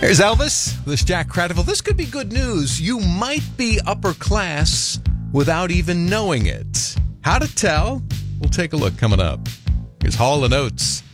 Here's Elvis. This is Jack Cradiville. This could be good news. You might be upper class without even knowing it. How to tell? We'll take a look coming up. Here's Hall & Oates.